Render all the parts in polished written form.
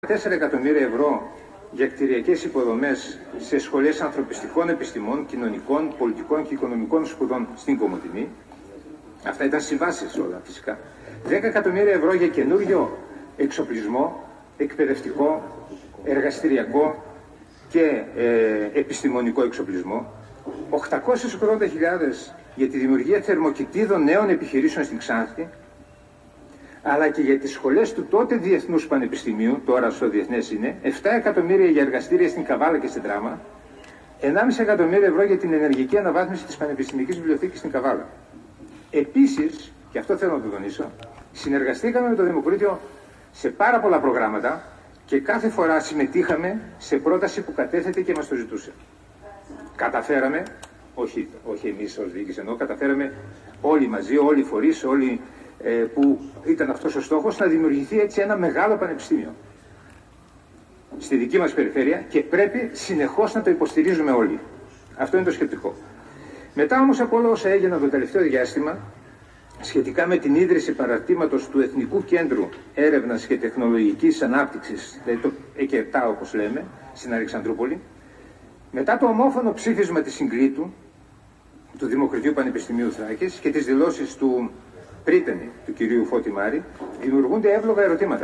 4 εκατομμύρια ευρώ για κτηριακές υποδομές σε σχολές ανθρωπιστικών επιστημών, κοινωνικών, πολιτικών και οικονομικών σπουδών στην Κομοτηνή. Αυτά ήταν συμβάσεις όλα φυσικά. 10 εκατομμύρια ευρώ για καινούριο εξοπλισμό, εκπαιδευτικό, εργαστηριακό και επιστημονικό εξοπλισμό. 880.000 για τη δημιουργία θερμοκηπίδων νέων επιχειρήσεων στην Ξάνθη, αλλά και για τις σχολές του τότε Διεθνούς Πανεπιστημίου, τώρα στο Διεθνές είναι, 7 εκατομμύρια για εργαστήρια στην Καβάλα και στην Τράμα, 1,5 εκατομμύρια ευρώ για την ενεργειακή αναβάθμιση της Πανεπιστημιακής Βιβλιοθήκης στην Καβάλα. Επίσης, και αυτό θέλω να το τονίσω, συνεργαστήκαμε με το Δημοκρίτιο σε πάρα πολλά προγράμματα και κάθε φορά συμμετείχαμε σε πρόταση που κατέθετε και μας το ζητούσε. Καταφέραμε, όχι εμείς ως διοίκηση εννοώ, καταφέραμε όλοι μαζί, όλοι οι φορείς, όλοι που ήταν αυτός ο στόχος, να δημιουργηθεί έτσι ένα μεγάλο πανεπιστήμιο στη δική μας περιφέρεια και πρέπει συνεχώς να το υποστηρίζουμε όλοι. Αυτό είναι το σκεπτικό. Μετά όμως από όλα όσα έγιναν το τελευταίο διάστημα σχετικά με την ίδρυση παραρτήματος του Εθνικού Κέντρου Έρευνας και Τεχνολογικής Ανάπτυξης, δηλαδή το ΕΚΕΤΑ όπως λέμε, στην Αλεξανδρούπολη, μετά το ομόφωνο ψήφισμα της Συγκλήτου του Δημοκρατίου Πανεπιστημίου Θράκης και τις δηλώσεις του πρίτανη του κυρίου Φώτη Μάρη, δημιουργούνται εύλογα ερωτήματα.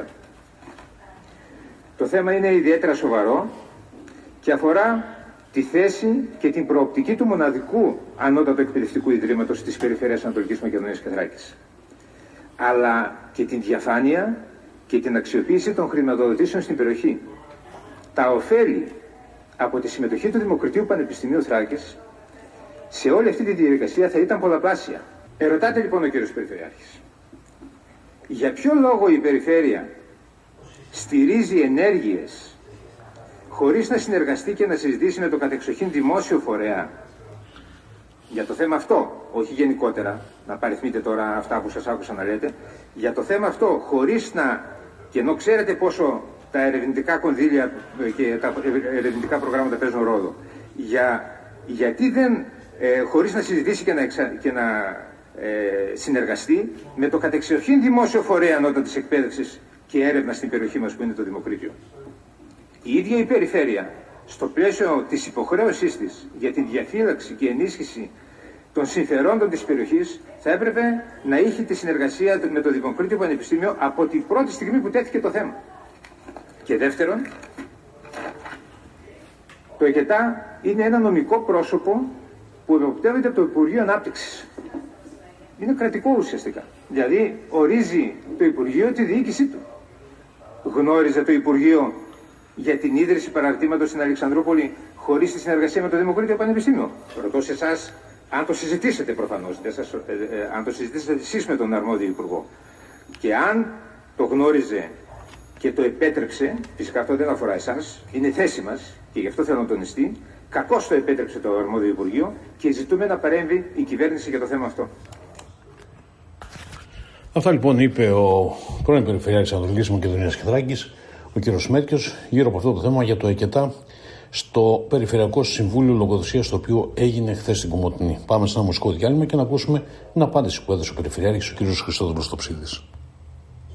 Το θέμα είναι ιδιαίτερα σοβαρό και αφορά τη θέση και την προοπτική του μοναδικού ανώτατου εκπαιδευτικού ιδρύματος της περιφέρειας Ανατολικής Μακεδονίας και Θράκης, αλλά και την διαφάνεια και την αξιοποίηση των χρηματοδοτήσεων στην περιοχή. Τα ωφέλη από τη συμμετοχή του Δημοκρατίου Πανεπιστημίου Θράκης σε όλη αυτή τη διαδικασία θα ήταν πολλαπλάσια. Ερωτάτε λοιπόν ο κύριος Περιφερειάρχης, για ποιο λόγο η περιφέρεια στηρίζει ενέργειες χωρίς να συνεργαστεί και να συζητήσει με το κατεξοχήν δημόσιο φορέα για το θέμα αυτό, όχι γενικότερα, να παριθμείτε τώρα αυτά που σας άκουσα να λέτε, για το θέμα αυτό, χωρίς να, και ενώ ξέρετε πόσο τα ερευνητικά κονδύλια και τα ερευνητικά προγράμματα παίζουν ρόλο, γιατί δεν, χωρίς να συζητήσει και να συνεργαστεί με το κατεξοχήν δημόσιο φορέα ανώτατης εκπαίδευσης και έρευνα στην περιοχή μας που είναι το Δημοκρίτιο. Η ίδια η περιφέρεια, στο πλαίσιο της υποχρέωσής της για τη διαφύλαξη και ενίσχυση των συμφερόντων της περιοχής, θα έπρεπε να είχε τη συνεργασία με το Δημοκρίτιο Πανεπιστήμιο από την πρώτη στιγμή που τέθηκε το θέμα. Και δεύτερον, το ΕΚΕΤΑ είναι ένα νομικό πρόσωπο που εποπτεύεται από το Υπουργείο Ανάπτυξης. Είναι κρατικό ουσιαστικά. Δηλαδή ορίζει το Υπουργείο τη διοίκησή του. Γνώριζε το Υπουργείο για την ίδρυση παραρτήματος στην Αλεξανδρούπολη χωρίς τη συνεργασία με το Δημοκρίτιο Πανεπιστήμιο? Ρωτώ σε εσάς, αν το συζητήσετε προφανώς, αν το συζητήσετε εσείς με τον αρμόδιο Υπουργό. Και αν το γνώριζε και το επέτρεψε, φυσικά αυτό δεν αφορά εσάς, είναι θέση μας και γι' αυτό θέλω να τονιστεί, κακώς το επέτρεψε το αρμόδιο Υπουργείο και ζητούμε να παρέμβει η κυβέρνηση για το θέμα αυτό. Αυτά λοιπόν είπε ο πρώην Περιφερειάρχης Ανατολικής Μακεδονίας και Θράκης, ο κ. Σμέρκιος, γύρω από αυτό το θέμα για το ΕΚΕΤΑ στο Περιφερειακό Συμβούλιο Λογοδοσίας, το οποίο έγινε χθες στην Κομοτηνή. Πάμε σε ένα μουσικό διάλειμμα και να ακούσουμε την απάντηση που έδωσε ο Περιφερειάρχης, ο κ. Χριστόδουλος Τοψίδης.